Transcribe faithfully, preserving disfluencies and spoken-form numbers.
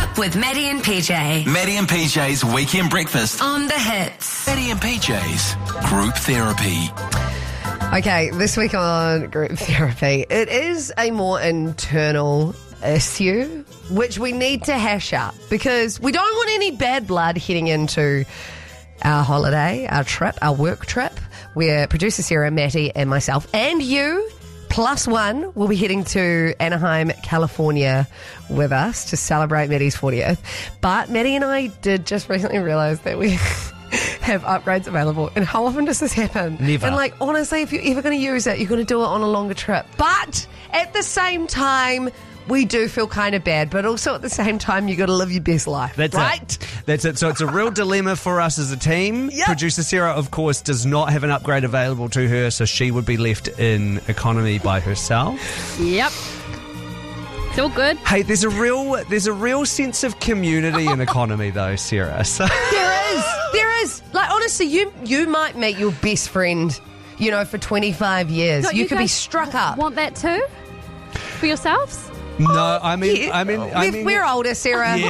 up with Maddie and P J. Maddie and P J's Weekend Breakfast. On the hits. Maddie and P J's Group Therapy. Okay, this week on Group Therapy, it is a more internal issue, which we need to hash out because we don't want any bad blood heading into our holiday, our trip, our work trip, where producer Sarah, Matty, and myself, and you, plus one, will be heading to Anaheim, California with us to celebrate Maddie's fortieth. But Maddie and I did just recently realise that we have upgrades available. And how often does this happen? Never. And like, honestly, if you're ever going to use it, you're going to do it on a longer trip. But at the same time, we do feel kind of bad, but also at the same time, you got to live your best life, That's right? it. That's it. So it's a real dilemma for us as a team. Yep. Producer Sarah, of course, does not have an upgrade available to her, so she would be left in economy by herself. Yep. It's all good. Hey, there's a real there's a real sense of community in economy, though, Sarah. So There is, there is. Like, honestly, you you might meet your best friend, you know, for twenty-five years. Don't You, could be guys struck up. Want that too? For yourselves? no, I mean, Yeah. I mean, I We've- mean, we're older, Sarah. Yeah.